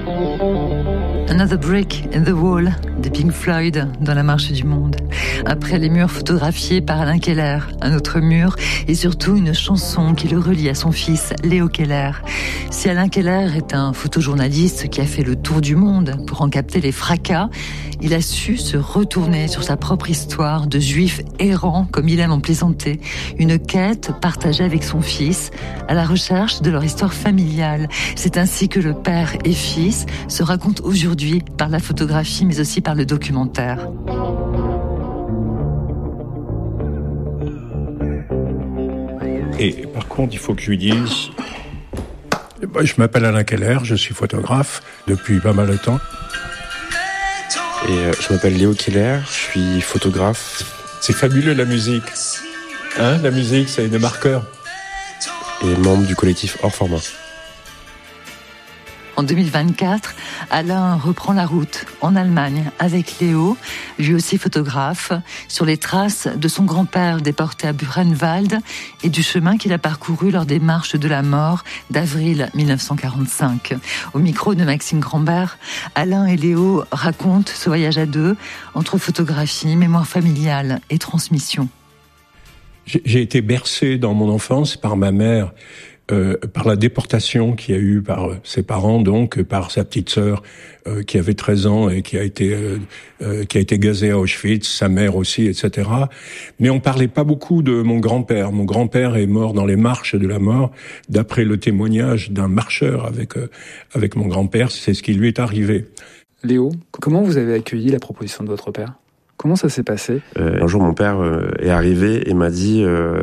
Another Brick in the Wall de Pink Floyd dans La Marche du Monde. Après les murs photographiés par Alain Keller, un autre mur et surtout une chanson qui le relie à son fils Léo Keller. Si Alain Keller est un photojournaliste qui a fait le tour du monde pour en capter les fracas, il a su se retourner sur sa propre histoire de juif errant, comme il aime en plaisanter, une quête partagée avec son fils à la recherche de leur histoire familiale. C'est ainsi que le père et fils se racontent aujourd'hui par la photographie mais aussi par le documentaire. Et par contre, il faut que je lui dise, je m'appelle Alain Keller, je suis photographe depuis pas mal de temps. Et je m'appelle Léo Keller, je suis photographe. C'est fabuleux la musique. Hein, la musique, c'est des marqueurs. Et membre du collectif Hors Format. En 2024, Alain reprend la route en Allemagne avec Léo, lui aussi photographe, sur les traces de son grand-père déporté à Buchenwald et du chemin qu'il a parcouru lors des marches de la mort d'avril 1945. Au micro de Maxime Grambert, Alain et Léo racontent ce voyage à deux entre photographie, mémoire familiale et transmission. J'ai été bercé dans mon enfance par ma mère, par la déportation qu'il y a eu par ses parents, donc par sa petite sœur qui avait 13 ans et qui a été gazée à Auschwitz, sa mère aussi, etc. Mais on parlait pas beaucoup de mon grand-père. Mon grand-père est mort dans les marches de la mort. D'après le témoignage d'un marcheur avec mon grand-père, c'est ce qui lui est arrivé. Léo, comment vous avez accueilli la proposition de votre père ? Comment ça s'est passé ? Un jour, mon père est arrivé et m'a dit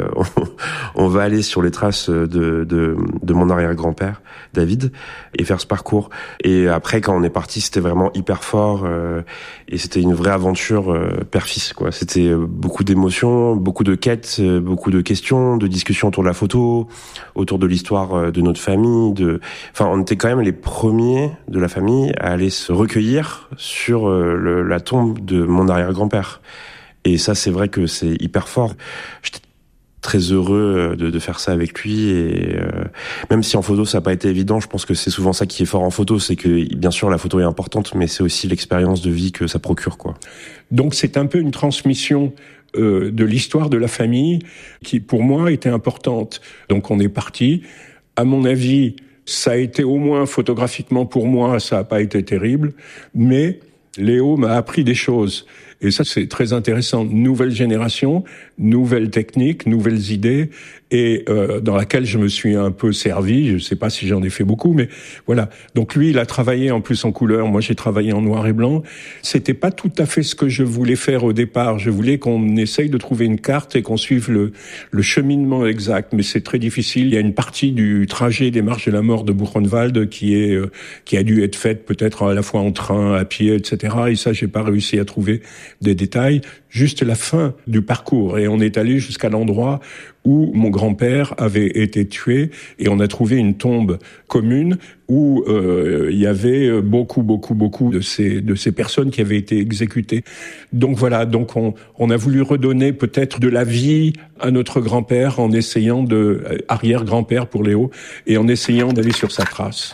on va aller sur les traces de mon arrière-grand-père, David, et faire ce parcours. Et après, quand on est parti, c'était vraiment hyper fort et c'était une vraie aventure père-fils, quoi. C'était beaucoup d'émotions, beaucoup de quêtes, beaucoup de questions, de discussions autour de la photo, autour de l'histoire de notre famille. Enfin, on était quand même les premiers de la famille à aller se recueillir sur la tombe de mon arrière-grand-père. Et ça, c'est vrai que c'est hyper fort. J'étais très heureux de faire ça avec lui. Et même si en photo, ça n'a pas été évident, je pense que c'est souvent ça qui est fort en photo. C'est que, bien sûr, la photo est importante, mais c'est aussi l'expérience de vie que ça procure, quoi. Donc, c'est un peu une transmission de l'histoire de la famille qui, pour moi, était importante. Donc, on est parti. À mon avis, ça a été au moins photographiquement pour moi, ça n'a pas été terrible, mais Léo m'a appris des choses. Et ça, c'est très intéressant. Nouvelle génération, nouvelles techniques, nouvelles idées, et dans laquelle je me suis un peu servi. Je sais pas si j'en ai fait beaucoup, mais voilà. Donc lui, il a travaillé en plus en couleur. Moi, j'ai travaillé en noir et blanc. C'était pas tout à fait ce que je voulais faire au départ. Je voulais qu'on essaye de trouver une carte et qu'on suive le cheminement exact. Mais c'est très difficile. Il y a une partie du trajet des marches de la mort de Buchenwald qui a dû être faite peut-être à la fois en train, à pied, etc. Et ça, j'ai pas réussi à trouver des détails, juste la fin du parcours. Et on est allé jusqu'à l'endroit où mon grand-père avait été tué et on a trouvé une tombe commune où il y avait beaucoup de ces personnes qui avaient été exécutées. Donc voilà, donc on a voulu redonner peut-être de la vie à notre grand-père en essayant arrière-grand-père pour Léo, et en essayant d'aller sur sa trace.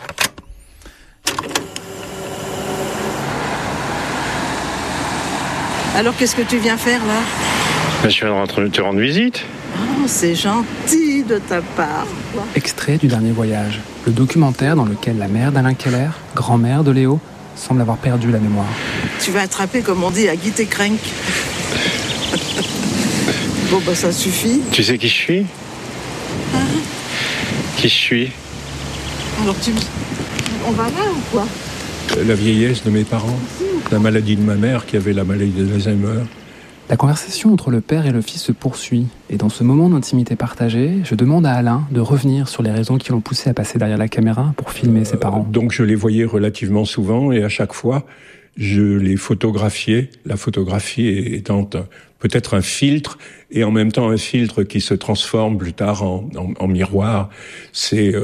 Alors, qu'est-ce que tu viens faire, là ? Je viens de te rendre visite. Oh, c'est gentil de ta part. Extrait du dernier voyage, le documentaire dans lequel la mère d'Alain Keller, grand-mère de Léo, semble avoir perdu la mémoire. Tu vas attraper, comme on dit, à Guy Crank. Bon, bah ça suffit. Tu sais qui je suis ? Qui je suis ? Alors, on va là ou quoi ? La vieillesse de mes parents, la maladie de ma mère qui avait la maladie d'Alzheimer. La conversation entre le père et le fils se poursuit, et dans ce moment d'intimité partagée, je demande à Alain de revenir sur les raisons qui l'ont poussé à passer derrière la caméra pour filmer ses parents. Donc je les voyais relativement souvent, et à chaque fois, je les photographiais, la photographie étant peut-être un filtre, et en même temps un filtre qui se transforme plus tard en miroir, c'est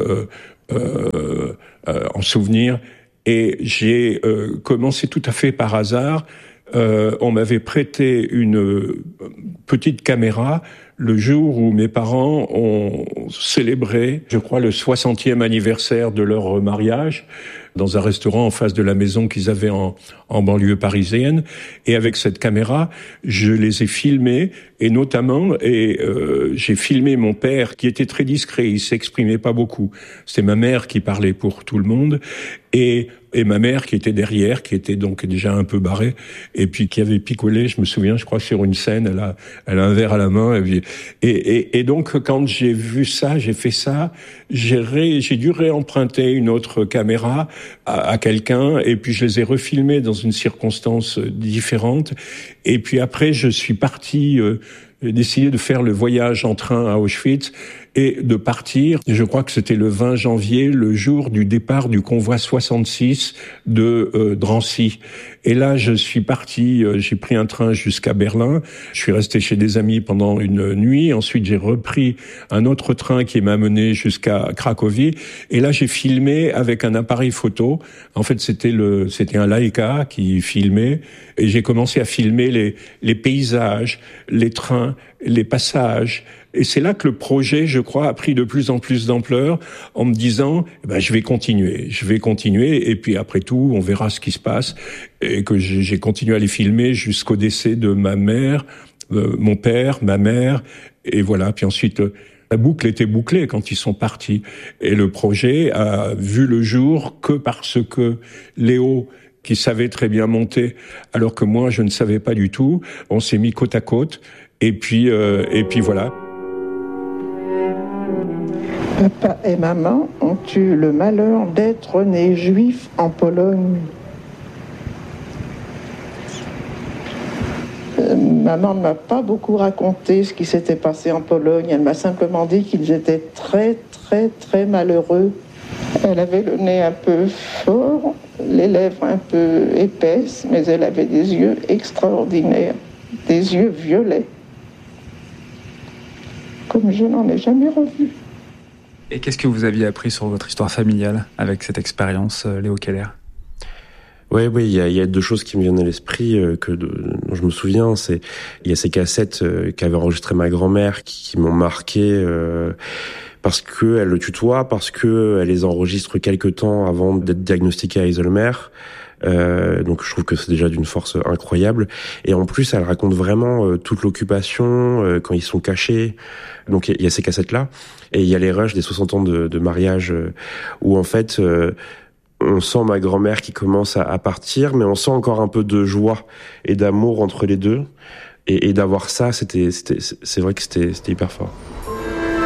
en souvenir. Et j'ai commencé tout à fait par hasard. On m'avait prêté une petite caméra le jour où mes parents ont célébré, je crois, le 60e anniversaire de leur mariage dans un restaurant en face de la maison qu'ils avaient en banlieue parisienne. Et avec cette caméra, je les ai filmés, et notamment, j'ai filmé mon père qui était très discret, il s'exprimait pas beaucoup. C'était ma mère qui parlait pour tout le monde, et ma mère qui était derrière, qui était donc déjà un peu barrée, et puis qui avait picolé, je me souviens, je crois, sur une scène, elle a un verre à la main, et donc quand j'ai vu ça, j'ai fait ça, j'ai dû réemprunter une autre caméra à quelqu'un, et puis je les ai refilmés dans une circonstance différente, et puis après je suis parti décidé de faire le voyage en train à Auschwitz et de partir. Je crois que c'était le 20 janvier, le jour du départ du convoi 66 de Drancy. Et là, je suis parti, j'ai pris un train jusqu'à Berlin. Je suis resté chez des amis pendant une nuit. Ensuite, j'ai repris un autre train qui m'a mené jusqu'à Cracovie. Et là, j'ai filmé avec un appareil photo. En fait, c'était un Leica qui filmait. Et j'ai commencé à filmer les paysages, les trains, les passages. Et c'est là que le projet, je crois, a pris de plus en plus d'ampleur en me disant, je vais continuer. Et puis après tout, on verra ce qui se passe. Et que j'ai continué à les filmer jusqu'au décès de ma mère, mon père, ma mère. Et voilà. Puis ensuite, la boucle était bouclée quand ils sont partis. Et le projet a vu le jour que parce que Léo, qui savait très bien monter, alors que moi, je ne savais pas du tout, on s'est mis côte à côte. Et puis voilà. Papa et maman ont eu le malheur d'être nés juifs en Pologne. Maman ne m'a pas beaucoup raconté ce qui s'était passé en Pologne. Elle m'a simplement dit qu'ils étaient très, très, très malheureux. Elle avait le nez un peu fort, les lèvres un peu épaisses, mais elle avait des yeux extraordinaires, des yeux violets, comme je n'en ai jamais revu. Et qu'est-ce que vous aviez appris sur votre histoire familiale avec cette expérience, Léo Keller ? Oui, il y a deux choses qui me viennent à l'esprit dont je me souviens. Il y a ces cassettes qu'avait enregistrées ma grand-mère qui m'ont marqué parce que elle le tutoie, parce que elle les enregistre quelque temps avant d'être diagnostiquée à Iselmer. Donc je trouve que c'est déjà d'une force incroyable, et en plus elle raconte vraiment toute l'occupation quand ils sont cachés. Donc il y a ces cassettes là, et il y a les rushs des 60 ans de mariage où en fait on sent ma grand-mère qui commence à partir, mais on sent encore un peu de joie et d'amour entre les deux, et d'avoir ça, c'est vrai que c'était hyper fort.